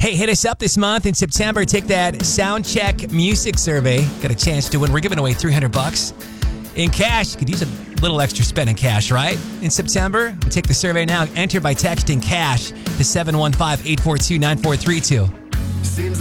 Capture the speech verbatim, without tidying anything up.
Hey, hit us up this month in September. Take that Soundcheck Music Survey. Got a chance to win. We're giving away three hundred bucks in cash. Could use a little extra spend in cash, right? In September, take the survey now. Enter by texting cash to seven one five, eight four two, nine four three two.